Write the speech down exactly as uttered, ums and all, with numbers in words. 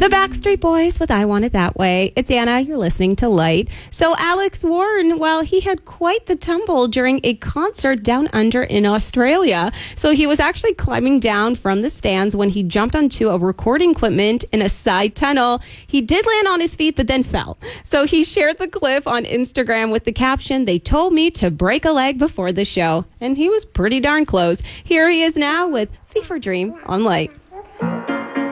The Backstreet Boys with I Want It That Way. It's Anna. You're listening to Light. So Alex Warren, well, he had quite the tumble during a concert down under in Australia. So he was actually climbing down from the stands when he jumped onto a recording equipment in a side tunnel. He did land on his feet, but then fell. So he shared the clip on Instagram with the caption, "They told me to break a leg before the show." And he was pretty darn close. Here he is now with Fever Dream on Light.